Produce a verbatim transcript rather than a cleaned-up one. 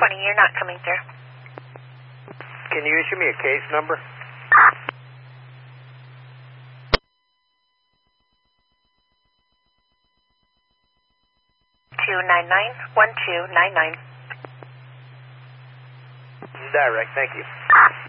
Morning, you're not coming through. Can you issue me a case number? two nine nine, one two nine nine. Direct, thank you.